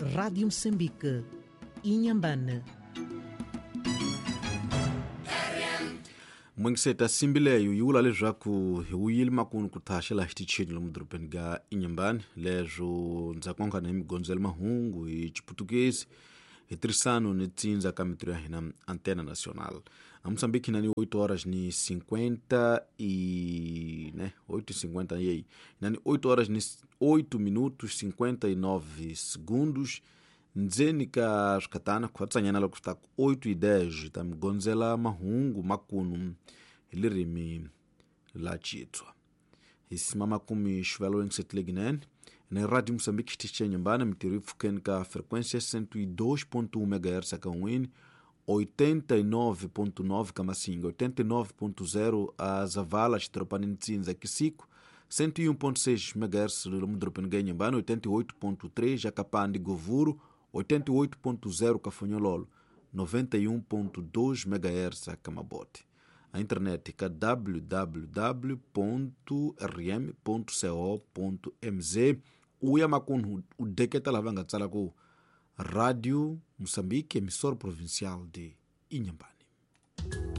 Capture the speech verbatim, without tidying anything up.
Rádio Moçambique, Inhambane. Mwengiseta simbileyo yula leswaku hiwuyili makunu kuthashela hitichini lo mudrupeni ga Inhambane lejo nzakonga na imigonzela mahungu i Chiputukezi hitrisano ni tinza kamitru ya hina Antena Nacional. A Moçambique nani oito horas ni cinquenta e né, oito e cinquenta yei. Nani oito horas ni oito minutos cinquenta e nove segundos. Nzenika shkatana kwa tsanyana lo kusta oito e dez tam gonzela mahungu makunu ilirimi la chitwa. Hisimama kumi shvelo nsetlegnen na Radio Moçambique tiche nyambana mtirifu kenka frequência cento e dois ponto um megahertz akawini oitenta e nove ponto nove kama singa oitenta e nove ponto zero a zavala chitropani ntinza kisiku cento e um ponto seis megahertz lo mudropeni ganyambana oitenta e oito ponto três jakapandi govuru oitenta e oito ponto zero Cafanhololo, noventa e um ponto dois megahertz a Camabote. A internet é w w w ponto r m ponto co ponto m z. Uya makunu o deketa lavanga tsala ko Radio Moçambique, emissora provincial de Inhambane.